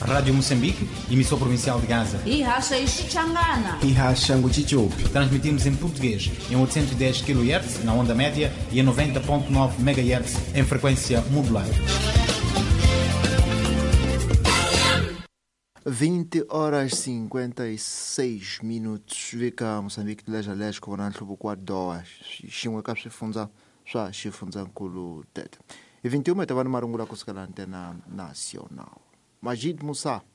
Rádio Moçambique, emissor provincial de Gaza. Ihasha Ixicangana. Ihasha Nguchichupi. Transmitimos em português em 810 kHz na onda média e em 90.9 MHz em frequência modular. 20h56. Vika Moçambique leja leste com a hlubu kwa doa. Xinwe ka swifunza swa xifunzankulu tete. E 21 estava no marungula kusukela antena nacional. Majid Musa.